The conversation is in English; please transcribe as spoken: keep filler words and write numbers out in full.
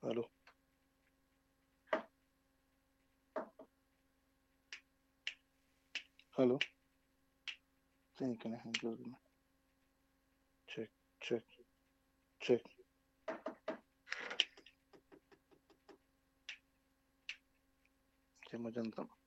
Hello. Hello. Think can I hang out? Check, check, check. Che magenta.